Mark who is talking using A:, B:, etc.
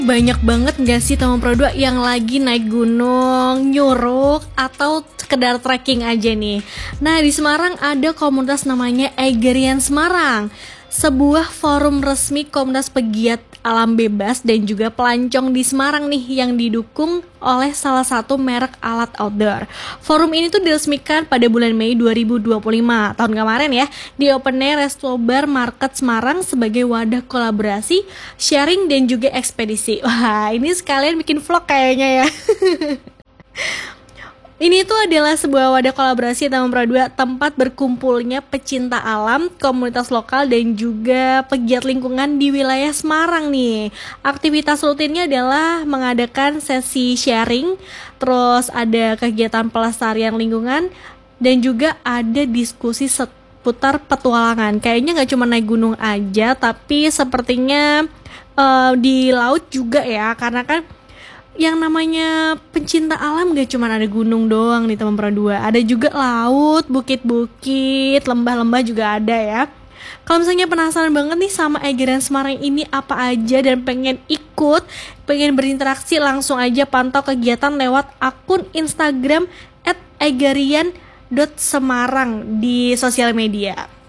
A: Banyak banget gak sih teman Pro 2 yang lagi naik gunung, nyuruk, atau sekedar trekking aja nih. Nah, di Semarang ada komunitas namanya Egerian Semarang, sebuah forum resmi komunitas pegiat alam bebas dan juga pelancong di Semarang nih, yang didukung oleh salah satu merek alat outdoor. Forum ini tuh diresmikan pada bulan Mei 2025 tahun kemarin ya, di Open Air Resto Bar Market Semarang sebagai wadah kolaborasi, sharing dan juga ekspedisi. Wah, ini sekalian bikin vlog kayaknya ya. Ini tuh adalah sebuah wadah kolaborasi Taman Pro 2, tempat berkumpulnya pecinta alam, komunitas lokal, dan juga pegiat lingkungan di wilayah Semarang nih. Aktivitas rutinnya adalah mengadakan sesi sharing, terus ada kegiatan pelestarian lingkungan, dan juga ada diskusi seputar petualangan. Kayaknya gak cuma naik gunung aja, tapi sepertinya di laut juga ya, karena kan yang namanya pencinta alam gak cuma ada gunung doang nih teman Pro 2. Ada juga laut, bukit-bukit, lembah-lembah juga ada ya. Kalau misalnya penasaran banget nih sama Egerian Semarang ini apa aja dan pengen ikut, pengen berinteraksi, langsung aja pantau kegiatan lewat akun Instagram @egerian.semarang di sosial media.